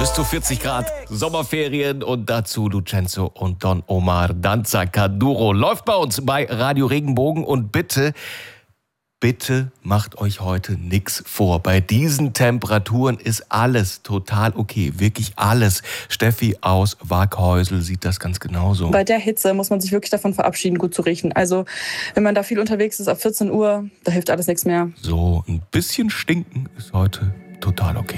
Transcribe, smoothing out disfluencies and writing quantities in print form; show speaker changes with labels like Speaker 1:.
Speaker 1: Bis zu 40 Grad, Sommerferien und dazu Lucenzo und Don Omar, Danza Kuduro. Läuft bei uns bei Radio Regenbogen und bitte macht euch heute nix vor. Bei diesen Temperaturen ist alles total okay. Wirklich alles. Steffi aus Waghäusel sieht das ganz genauso.
Speaker 2: Bei der Hitze muss man sich wirklich davon verabschieden, gut zu riechen. Also, wenn man da viel unterwegs ist, ab 14 Uhr, da hilft alles nichts mehr.
Speaker 1: So, ein bisschen stinken ist heute total okay.